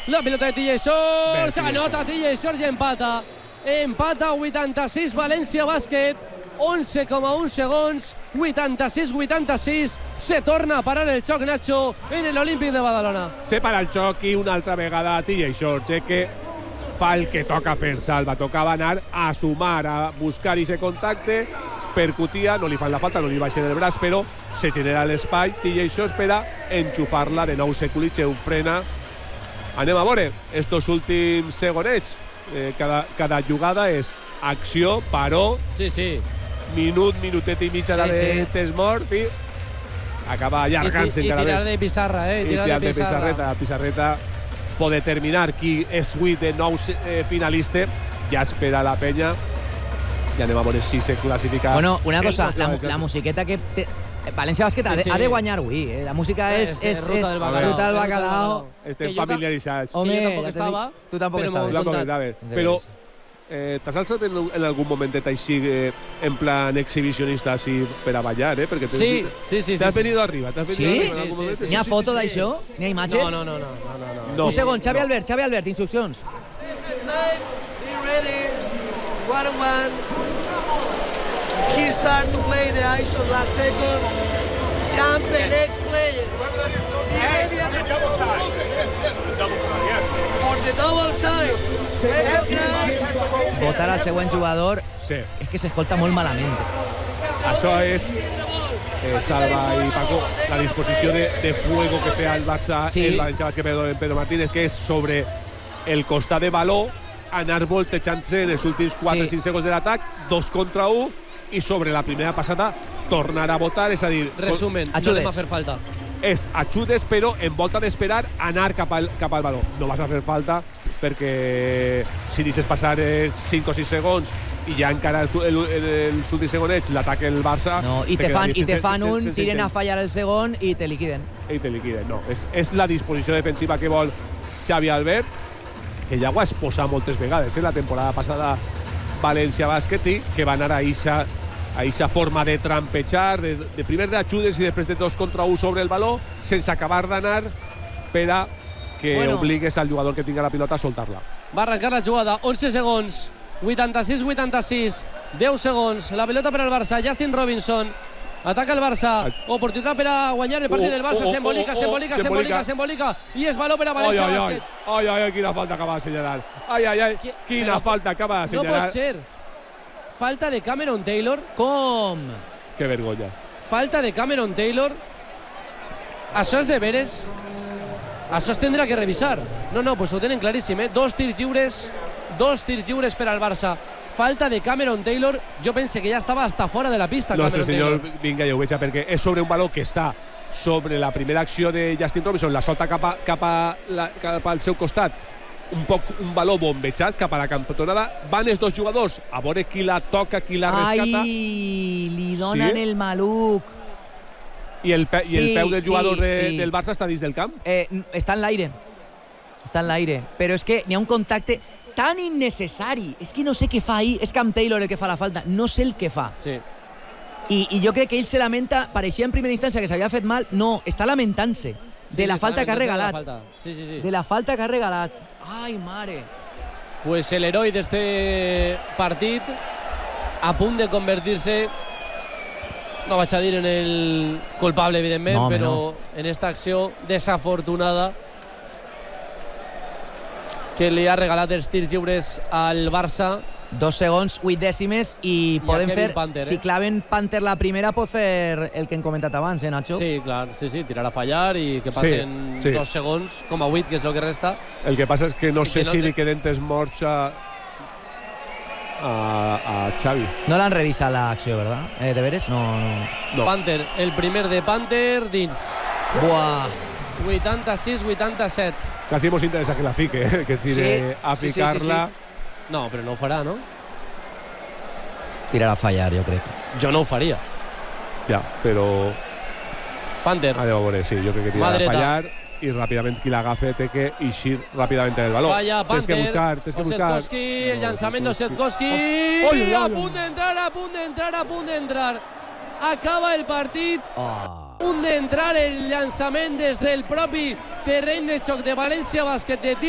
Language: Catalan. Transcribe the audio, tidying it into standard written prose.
La pilota de TJ Shorts, anota TJ Shorts i empata. Empata 86 València Bàsquet, 11,1 segons, 86-86. Se torna a parar el xoc, Nacho, en el Olímpic de Badalona. Se para el xoc i una altra vegada TJ Shorts, que fa el que toca fer, Salva. Tocava anar a sumar, a buscar i se contacte. Percutia, no li fan la falta, no li baixen el braç, però se genera l'espai. TJ Shorts per a enxufar-la. De nou Sekulic ho frena. Anem a veure estos últims segonets. Cada jugada és acció, paró, minutet i mitja de temps mort i acaba allargant-se encara més. I tirar de pissarra, tirar de pissarreta. Pissarreta pot determinar qui és avui de nou finalista. Ja espera la penya. Ja anem a veure si se classifica. Bueno, una cosa, la musiqueta que... València Bàsquet ha de guanyar avui. La música és Ruta del Bacalao. Estem familiaritzats. Home, jo tampoc estava. Tu tampoc estaves. Però t'has alçat en algun momentet així en plan exhibicionista així per a ballar, perquè sí. T'has venido arriba. Sí? N'hi ha foto d'això? N'hi ha imatges? No. Un segon, Xavi Albert, instruccions. Be ready. 1-1. He start to play the ISO last seconds. Jump the next player. For the double side. Votar al següent jugador és que s'escolta molt malament. Això és, Salva i Paco, la disposició de fuego que té el Barça, el València Bàsquet Pedro Martínez, que és sobre el costat de baló, anar voltejant-se en els últims 4-5 segons de l'atac, 2 contra 1, i sobre la primera passada tornar a votar, és a dir... Resumen, no anem a fer falta. És ajudes, però en volta d'esperar anar cap al baló. No vas a fer falta perquè si deixes passar 5 o 6 segons i ja encara els últims segonets l'ataca el Barça... No, i te fan un, tiren a fallar el segon i te liquiden. No, és la disposició defensiva que vol Xavi Albert, que ja ho ha exposat moltes vegades la temporada passada València Bàsquet, i que va anar a eixa forma de trampejar, de primer d'ajudes i després de 2 contra 1 sobre el baló, sense acabar d'anar per a que obligues al jugador que tinga la pilota a soltar-la. Va arrencar la jugada, 11 segons, 86-86, 10 segons, la pilota per al Barça, Justin Robinson, ataca el Barça, oportunitat per a guanyar el partit del Barça, s'embolica, i és baló per a València Bàsquet. Ai, quina falta acaba d'assenyalar. Quina falta acaba d'assenyalar. No pot ser. Falta de Cameron Taylor. Com? Que vergonya. Falta de Cameron Taylor. Això és de veres. Això es tindrà que revisar. No, pues ho tenen claríssim, 2 tirs lliures per al Barça. Falta de Cameron Taylor. Jo pense que ja estava hasta fora de la pista. Nostre senyor, vinga, ja ho veig, perquè és sobre un baló que està sobre la primera acció de Justin Robinson, la solta cap al seu costat, un baló bombejat cap a la cantonada. Van els 2 jugadors a veure qui la toca, qui la rescata. Li donen el maluc. I el peu del jugador del Barça està dins del camp? Està en l'aire. Però és que n'hi ha un contacte tan innecessari. És que no sé què fa ahí. És Cam Taylor el que fa la falta. No sé el que fa. Sí. I jo crec que ell se lamenta. Pareixia en primera instància que s'havia fet mal. No, està lamentant-se de la falta que ha regalat. De la falta que ha regalat. Ai, mare. Pues el heroi d'este partit, a punt de convertir-se, no vaig a dir en el culpable, evidentment, però en esta acció desafortunada que li ha regalat els tirs lliures al Barça. 2 segons, 8 dècimes, i poden fer, Panther, si claven Panther la primera, pot fer el que hem comentat abans, Nacho? Sí, clar, tirar a fallar i que passen 2 segons, com a 8, que és el que resta. El que passa és que no sé si li queden temps morts a Xavi. No l'han revisat l'acció, ¿verdad? De veres? No. Panther, el primer de Panther dins. Buah. 86-87. Casi mos interessa que la fique, que tire a ficar-la. No, però no ho farà, no? Tirar a fallar, jo crec. Jo no ho faria. Ja, però... Panther. A veure, sí, jo crec que tirar a fallar i ràpidament qui l'agafa té que eixir ràpidament en el baló. Falla, Panther. Tens que buscar. Osetkowski, el llançament d'Osetkowski. A punt d'entrar. Acaba el partit. A punt d'entrar el llançament des del propi terreny de xoc de València Bàsquet de